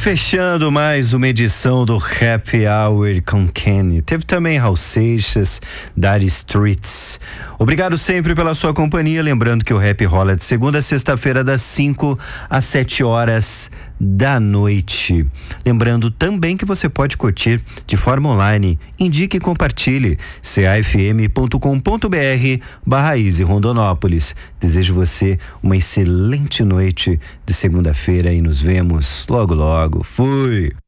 Fechando mais uma edição do Happy Hour com Kenny. Teve também Raul Seixas, Dire Straits. Obrigado sempre pela sua companhia. Lembrando que o Happy rola de segunda a sexta-feira, das 5 às 7 horas da noite. Lembrando também que você pode curtir de forma online. Indique e compartilhe. cafm.com.br/Easy Rondonópolis. Desejo você uma excelente noite de segunda-feira e nos vemos logo logo. Fui!